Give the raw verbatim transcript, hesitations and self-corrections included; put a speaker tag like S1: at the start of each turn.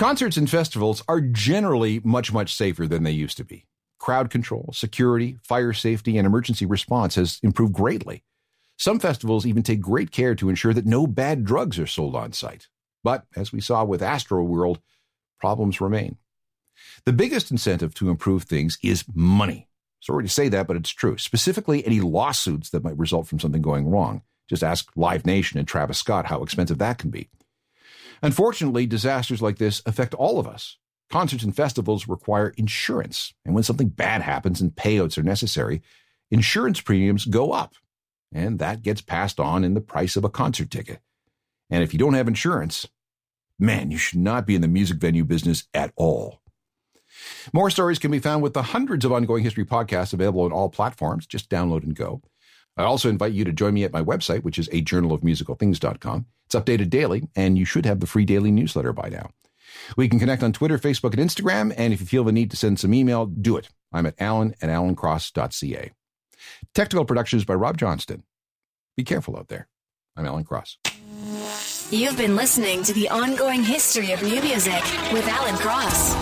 S1: Concerts and festivals are generally much, much safer than they used to be. Crowd control, security, fire safety, and emergency response has improved greatly. Some festivals even take great care to ensure that no bad drugs are sold on site. But as we saw with Astroworld, problems remain. The biggest incentive to improve things is money. Sorry to say that, but it's true. Specifically, any lawsuits that might result from something going wrong. Just ask Live Nation and Travis Scott how expensive that can be. Unfortunately, disasters like this affect all of us. Concerts and festivals require insurance, and when something bad happens and payouts are necessary, insurance premiums go up, and that gets passed on in the price of a concert ticket. And if you don't have insurance, man, you should not be in the music venue business at all. More stories can be found with the hundreds of ongoing history podcasts available on all platforms. Just download and go. I also invite you to join me at my website, which is a journal of musical things dot com. It's updated daily, and you should have the free daily newsletter by now. We can connect on Twitter, Facebook, and Instagram, and if you feel the need to send some email, do it. I'm at alan at alan cross dot c a. Technical production is by Rob Johnston. Be careful out there. I'm Alan Cross.
S2: You've been listening to the ongoing history of new music with Alan Cross.